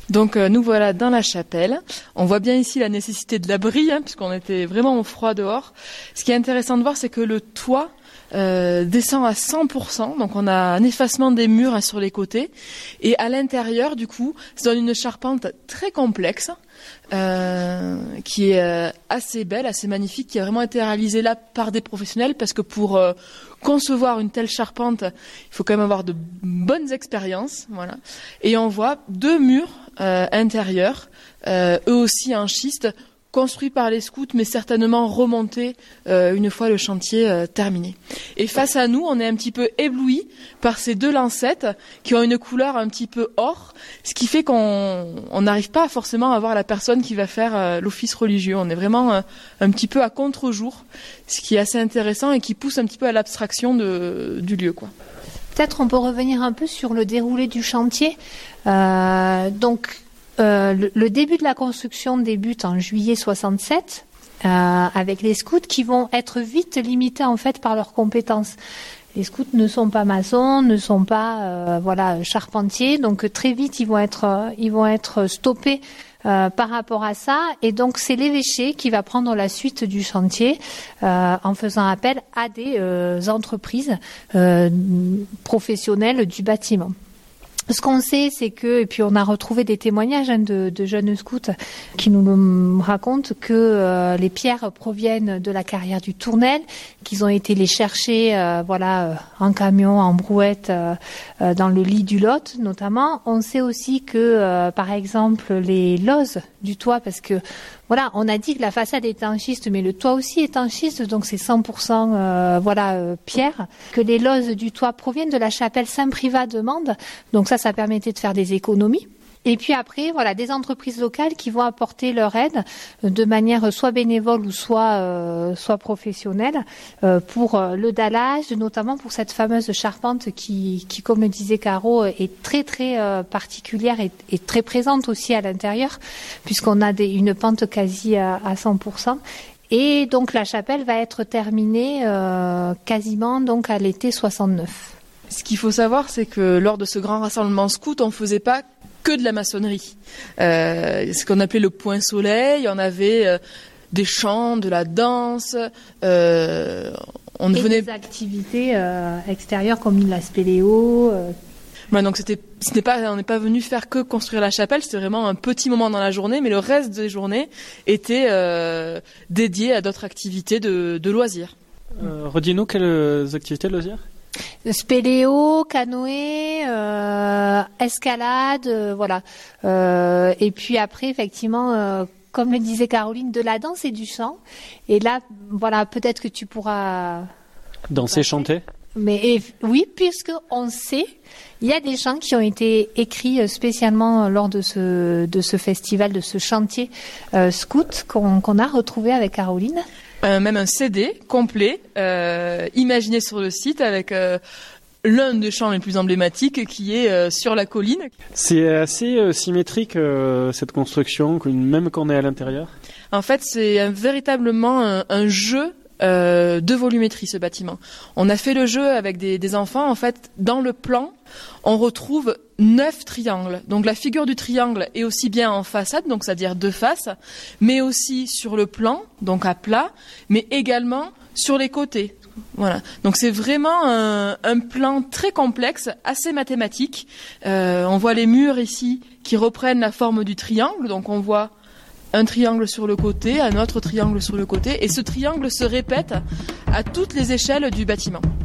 Donc nous voilà dans la chapelle. On voit bien ici la nécessité de l'abri, puisqu'on était vraiment au froid dehors. Ce qui est intéressant de voir, c'est que le toit descend à 100%, donc on a un effacement des murs sur les côtés, et à l'intérieur, du coup, ça donne une charpente très complexe, qui est assez belle, assez magnifique, qui a vraiment été réalisée là par des professionnels, parce que pour concevoir une telle charpente, il faut quand même avoir de bonnes expériences, voilà. Et on voit 2 murs intérieurs, eux aussi en schiste, construits par les scouts, mais certainement remontés une fois le chantier terminé. Et face à nous, on est un petit peu ébloui par ces 2 lancettes qui ont une couleur un petit peu or, ce qui fait qu'on n'arrive pas forcément à voir la personne qui va faire l'office religieux. On est vraiment un petit peu à contre-jour, ce qui est assez intéressant et qui pousse un petit peu à l'abstraction du lieu, quoi. Peut-être on peut revenir un peu sur le déroulé du chantier. Le début de la construction débute en juillet 67 avec les scouts qui vont être vite limités en fait par leurs compétences. Les scouts ne sont pas maçons, ne sont pas charpentiers, donc très vite ils vont être stoppés par rapport à ça, et donc c'est l'évêché qui va prendre la suite du chantier en faisant appel à des entreprises professionnelles du bâtiment. Ce qu'on sait, c'est que, et puis on a retrouvé des témoignages de jeunes scouts qui nous racontent que les pierres proviennent de la carrière du Tournel, qu'ils ont été les chercher en camion, en brouette, dans le lit du Lot notamment. On sait aussi que, par exemple, les lozes du toit, parce que voilà, on a dit que la façade était en schiste, mais le toit aussi est en schiste, donc c'est 100% pierre. Que les lozes du toit proviennent de la chapelle Saint-Privat de Mende, donc ça permettait de faire des économies. Et puis après, voilà, des entreprises locales qui vont apporter leur aide de manière soit bénévole ou soit professionnelle pour le dallage, notamment pour cette fameuse charpente qui, comme le disait Caro, est très très particulière et très présente aussi à l'intérieur, puisqu'on a une pente quasi à 100%. Et donc la chapelle va être terminée quasiment donc à l'été 69. Ce qu'il faut savoir, c'est que lors de ce grand rassemblement scout, on faisait pas que de la maçonnerie. Ce qu'on appelait le point soleil, on avait des chants, de la danse, des activités extérieures comme la spéléo. Donc on n'est pas venu faire que construire la chapelle, c'était vraiment un petit moment dans la journée, mais le reste des journées était dédié à d'autres activités de loisirs. Redis-nous quelles activités de loisirs ? Spéléo, canoë, escalade, voilà. Et puis après, effectivement, comme le disait Caroline, de la danse et du chant. Et là, voilà, peut-être que tu pourras danser, chanter. Mais oui, puisque on sait, il y a des chants qui ont été écrits spécialement lors de ce festival, de ce chantier scout qu'on a retrouvé avec Caroline. Même un CD complet, imaginé sur le site avec l'un des chants les plus emblématiques qui est sur la colline. C'est assez symétrique cette construction, même quand on est à l'intérieur. En fait, c'est véritablement un jeu de volumétrie, ce bâtiment. On a fait le jeu avec des enfants. En fait, dans le plan, on retrouve 9 triangles. Donc la figure du triangle est aussi bien en façade, donc c'est-à-dire 2 faces, mais aussi sur le plan, donc à plat, mais également sur les côtés. Voilà. Donc c'est vraiment un plan très complexe, assez mathématique. On voit les murs ici qui reprennent la forme du triangle, donc on voit un triangle sur le côté, un autre triangle sur le côté, et ce triangle se répète à toutes les échelles du bâtiment.